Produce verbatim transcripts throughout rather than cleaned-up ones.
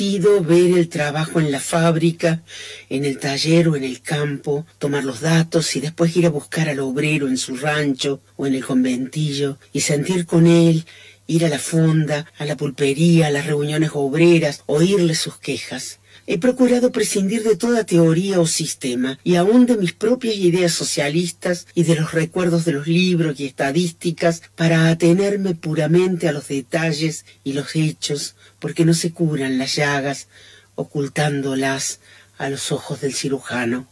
Ido ver el trabajo en la fábrica, en el taller o en el campo, tomar los datos y después ir a buscar al obrero en su rancho o en el conventillo y sentir con él, ir a la fonda, a la pulpería, a las reuniones obreras, oírle sus quejas. He procurado prescindir de toda teoría o sistema, y aún de mis propias ideas socialistas y de los recuerdos de los libros y estadísticas, para atenerme puramente a los detalles y los hechos, porque no se curan las llagas ocultándolas a los ojos del cirujano.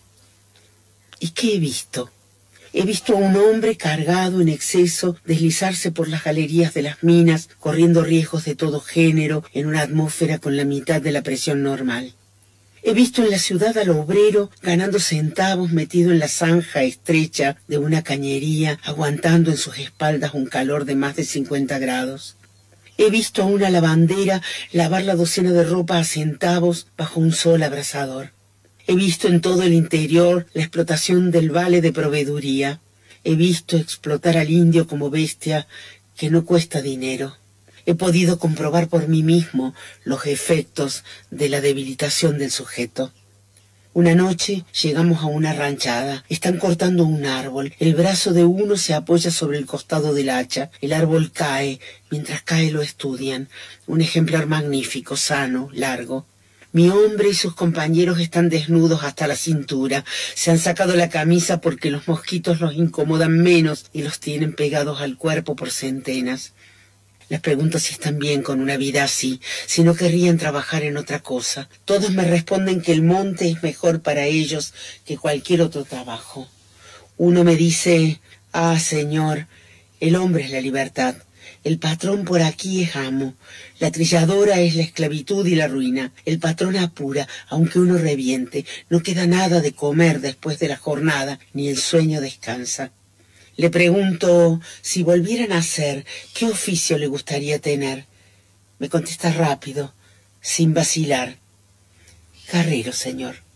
¿Y qué he visto? He visto a un hombre cargado en exceso deslizarse por las galerías de las minas, corriendo riesgos de todo género en una atmósfera con la mitad de la presión normal. He visto en la ciudad al obrero ganando centavos metido en la zanja estrecha de una cañería, aguantando en sus espaldas un calor de más de cincuenta grados. He visto a una lavandera lavar la docena de ropa a centavos bajo un sol abrasador. He visto en todo el interior la explotación del vale de proveeduría. He visto explotar al indio como bestia que no cuesta dinero. He podido comprobar por mí mismo los efectos de la debilitación del sujeto. Una noche llegamos a una ranchada. Están cortando un árbol. El brazo de uno se apoya sobre el costado del hacha. El árbol cae. Mientras cae lo estudian. Un ejemplar magnífico, sano, largo. Mi hombre y sus compañeros están desnudos hasta la cintura. Se han sacado la camisa porque los mosquitos los incomodan menos y los tienen pegados al cuerpo por centenas. Les pregunto si están bien con una vida así, si no querrían trabajar en otra cosa. Todos me responden que el monte es mejor para ellos que cualquier otro trabajo. Uno me dice, ah, señor, el hombre es la libertad. El patrón por aquí es amo. La trilladora es la esclavitud y la ruina. El patrón apura, aunque uno reviente. No queda nada de comer después de la jornada, ni el sueño descansa. Le pregunto, si volviera a nacer, ¿qué oficio le gustaría tener? Me contesta rápido, sin vacilar. Carrero, señor.